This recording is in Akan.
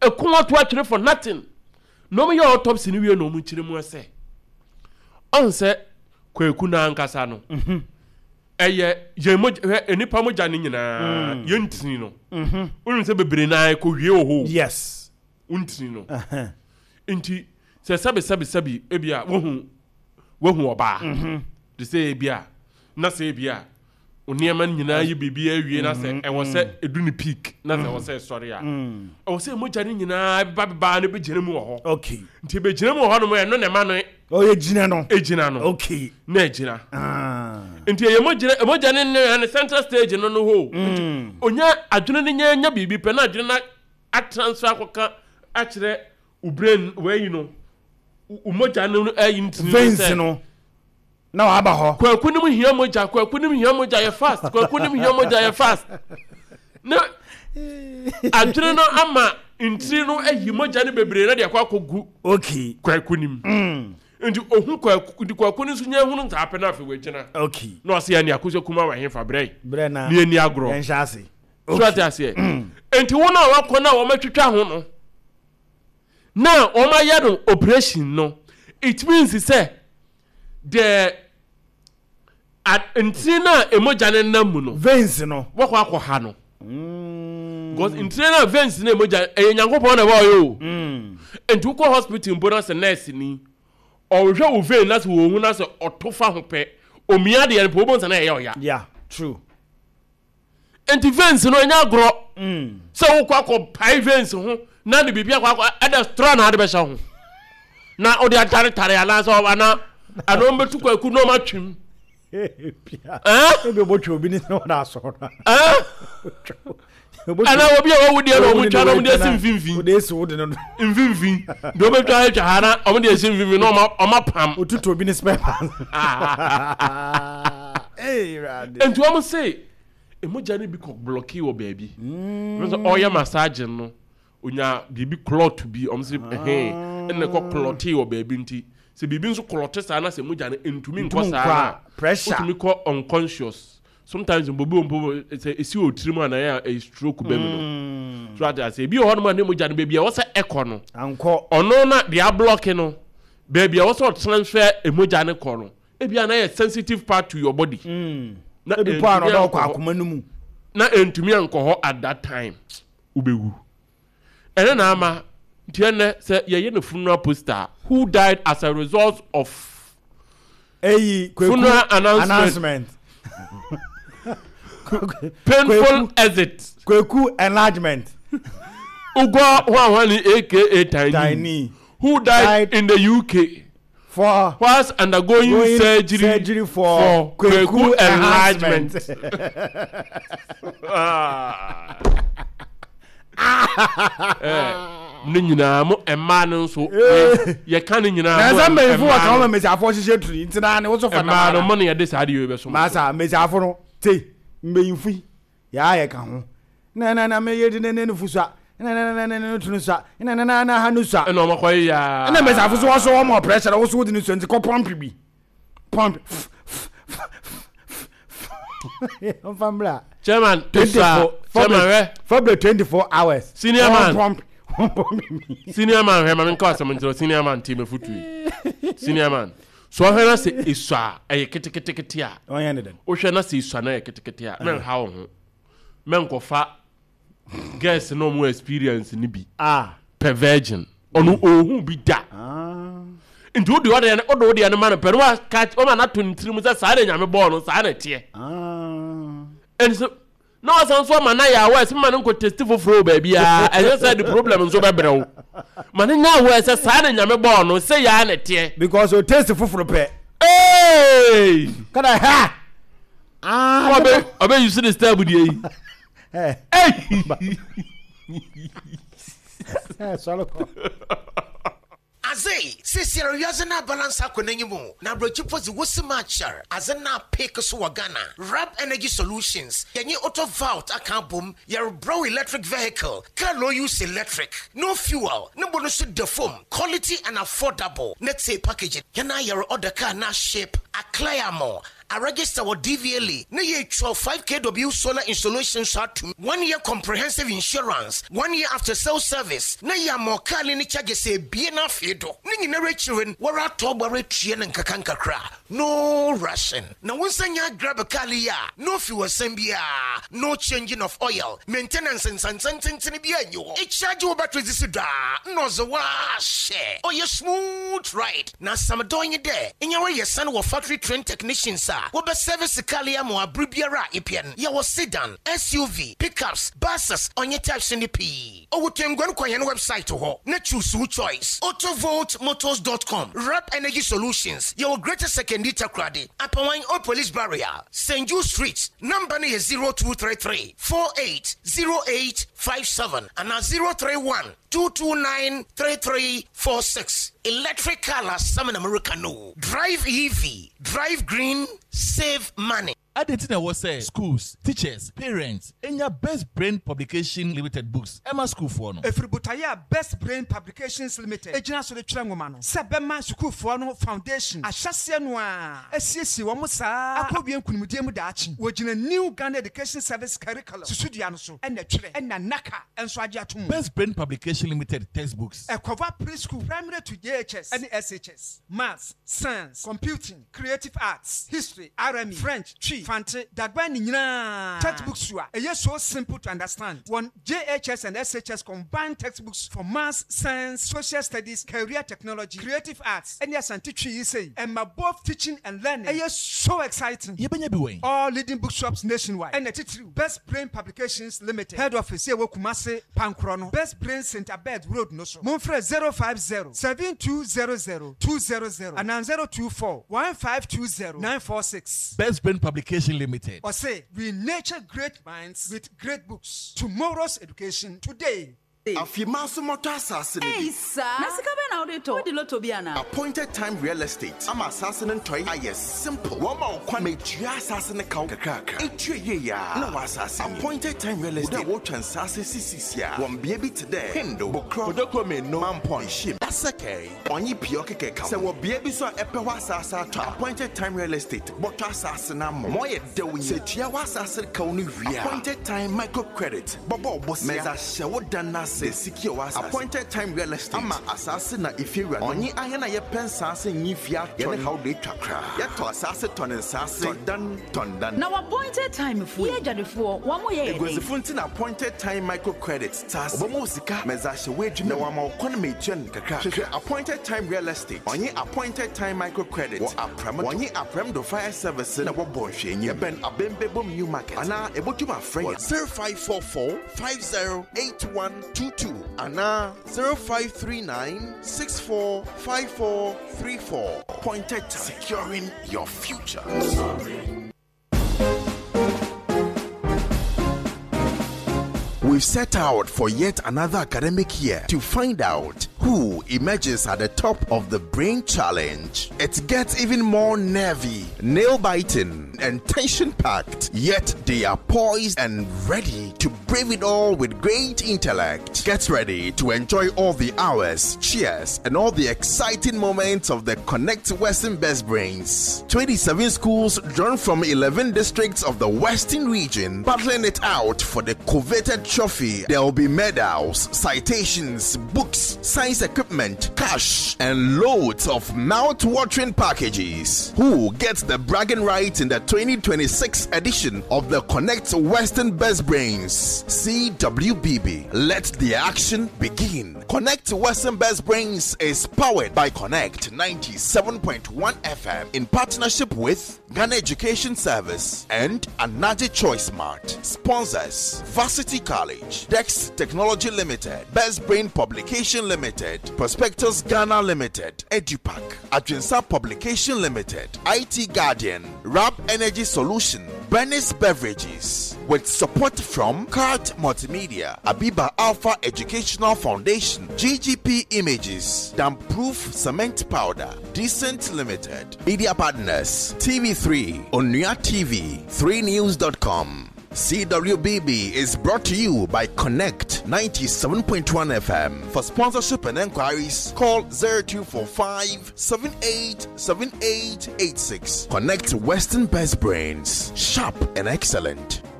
a kuma to actually for nothing no me your autopsy ni we no mu chire mu say on say Kwaku na ankasa no eye ye mo enipa mo jane nyina ye ntini no unun se bebre na ko hwie oho yes untini no enti se sabi ebia wohu oba de se ebia na se ebia oniema nyina ye bibi awie na se e wo se edu ni peak na se wo se sori a o se mo jane nyina ba na be jene mu ho okay nti be jene mu ho no mo no ne ma no oh ye jina no okay na jina nti ye mo jane ne central stage no ho onya adwene ne nya bibi pe na adwene na a transfer akoka a kire u brain where you know mo jane no ayi ntini veins no na wa ba ho Kwaku nim hia moja Kwaku nim hia moja ye fast Kwaku nim hia moja ye fast na adwene no ama ntiri no ayi moja ne bebre na de akwakogu okay Kwaku nim nti ohun Kwaku ni so nya hunu ntape na afi wegina okay no ase ya ni akoso kuma wa henfa brɛ na ni ani agro en shase so ate ase enti wona wakɔ na wo matwetwa ho no na o ma ya no operation no it means say the intina emoja ne namu no veins no wako akɔha no because intina veins na emoja enyankopɔn na ba yo enti ko hospital bonus nurse ni ɔhwɛ wo vein na so wo hu na so ɔtofa ho pɛ omia de yɛn po bonsa na ɛyɛ ɔya yeah true enti veins no enya agro so wo akɔ pai veins ho na de bibia akɔ ada straw na ade bɛhyɛ ho na odi atare ala so ana ano mbetu Kwaku no matwim ebe bocho obi ni na so ana obi a wo de no mu twa no mu de simfinfin wo de esi wo de no mfinfin do be twa twa hana o mu de simfinfin no o ma pam otutu obi ni spare parts rad entu am say emoja ni bi ko block wo baby so o ya massage no onya bibi clot bi o say ene ko clot wo baby nti se bibi nso clot sa na se emoja ni entumi nko sa pressure utumi ko unconscious sometimes mbobo say esi otirimu ana ya a stroke be no so that say bi ho no ma ne emoja ni baby e wo say echo no anko ono na dia block no baby e wo say transfer emoja ni ko no e bia na sensitive part to your body na e bi po ano do kwa akoma no mu na entumi anko at that time ubewu ene na ama tiene say ye no funeral poster who died as a result of funeral announcement painful exit Kwaku enlargement ugo wani aka tiny who died in the UK for was undergoing surgery for Kwaku enlargement. Nyina mo ema no so ye kan nyina mo na me fu aka mo mesiafo hihye turi ntina ne wo so fa na ema no mo ne ye de saade ye be so masa mesiafo no te mbeyinfu ya ye ka ho na me ye de ne fusa na tunu sa na hanu sa no mo koy ya na mesiafo so wo so mo pressure wo so wo de ne so nti ko pump bi pump on famla chairman February 24 hours senior man pump senior man he man cause am ntro senior man team futu senior man so he na se iswa e ketekete a on yende den o hwe na se iswa na e ketekete a men ha wo ho men kofa guess no more experience ni bi per virgin onu ohun bi da nti odi ode ne odo ode ne man per wa catch o ma na to ntrim se sa na nyame ball no sa na tie and so no san so man na ya wa se man nko test foforo ba bia I said the problem nso be brew man na wa se sa na nyame ball no se ya na tie because o test foforo pe kada ha obe you see the style budi solo Azay, sisira yazana balance akonenyimu. Na brochipozi wusimachar. Azana pick suwagana. Rab Energy Solutions. Yanyi auto vault akabum. Your bro electric vehicle. Can no use electric. No fuel. No bonus the foam. Quality and affordable. Let's say packaging. Yana your order car na shape. A clear more. I register with DVLE. Na ye 5 kW solar installation short 1 year comprehensive insurance, 1 year after sales service. Na ya mo kali ni charge say be na fedo. Ni na rechirin wara tobare trie na nkakankakra. No rushing. Na wonsanya grab kali ya. No fuel sembia. No changing of oil. Maintenance and sansantin bi anyo. E charge over battery da. No zawa share. Oh you smooth ride. Na samadoy there. In your way son wa factory trained technicians are. Wo be service kali ya mo abribiara ipian. Ya wo sedan, SUV, pickups, buses on your types in the P. O wutengwan kwa yan website ho. Na choose who choice. Autovoltmotors.com. Rap Energy Solutions. Your greatest secondary takradi. Upon Old Police Barrier. St. Jude Street. Number is 0233 480857 and 031 229 3346. Electric car summon Americano. Drive EV. Drive green. Save money. Adentina was say schools, teachers, parents, and your Best Brain Publication Limited books. Emma School for no. Efributaya Best Brain Publications Limited. Ejina so the Trangomano. Sabema School for no Foundation. Ashasia noa. SCC Wamusa. Akobian Kunmudiemu Dachi. Wojina new Ghana Education Service curriculum. Susudiano so. And the tre. And the naka. And Swajatum. Best Brain Publication Limited textbooks. A cover preschool primary to JHS and SHS. Maths, science, computing, creative arts, history, RME, French, Chi. Fante Dagbani Nina textbooks are so simple to understand. One JHS and SHS combined textbooks for maths, science, social studies, career technology, creative arts, and yes, and teaching you say, and my both teaching and learning. Yes, so exciting. All leading bookshops nationwide. And the title Best Brain Publications Limited. Head office here Kumase Pankrono. Best Brain Center Bed Road no so. Monfre 050 7200 200 and 024 1520 946. Best Brain Publication Limited. Or say, we nurture great minds with great books. Tomorrow's education today. Afimaso motor assassin. Hey, sir. Nasikabe na auditor. What the lot Tobiana? Appointed Time Real Estate. I'm assassin and toy. Yes, simple. One more quan make assassin account. No assassin. Appointed Time Real Estate. What assassin CCCA. One baby today. Hendo. Bokro. Doko me no man point shim. That's okay. Only pioke account. So what baby so epewa assassin. Appointed Time Real Estate. But assassin am more doing. Se chiawa assassin kauni ria. Appointed Time Microcredit. Bobo boss. Meza shewo dana. Secure Appointed Time Real Estate. Ama assassin na ifira. Onye ahena ye pen assassin nyifia. Yene how they chakra. Yeto assassin ton assassin. Tondan. Now Appointed Time for ye jadefo. One more ye. Because the funtin Appointed Time Microcredit stars. Obomo sika mezashe wage na wama economy chen kakra. Appointed Time Real Estate. Onye Appointed Time Microcredit. Onye aprem do fire service na wabo hwenye. Ben abembe bom new market. Ana ebotu ma friend 0544 508122 Anna 0539 645434. Appointed Time. Securing your future. We've set out for yet another academic year to find out who emerges at the top of the brain challenge. It gets even more nervy, nail-biting, and tension-packed, yet they are poised and ready to brave it all with great intellect. Get ready to enjoy all the hours, cheers, and all the exciting moments of the Connect Western Best Brains. 27 schools drawn from 11 districts of the Western region, battling it out for the coveted trophy. There will be medals, citations, books, science equipment, cash, and loads of mouth-watering packages. Who gets the bragging rights in the 2026 edition of the Connect Western Best Brains? CWBB. Let the action begin. Connect Western Best Brains is powered by Connect 97.1 FM in partnership with Ghana Education Service and Anaje Choice Mart. Sponsors: Varsity College, Dex Technology Limited, Best Brain Publication Limited, Prospectus Ghana Limited, Edupac, Adrensa Publication Limited, IT Guardian, Rap Energy Solution, Bernice Beverages, with support from Card Multimedia, Abiba Alpha Educational Foundation, GGP Images, Damproof Cement Powder, Decent Limited, Media Partners, TV3, Onuya TV, 3news.com. CWBB is brought to you by Connect 97.1 FM. For sponsorship and enquiries, call 0245 787886. Connect Western Best Brains. Sharp and excellent.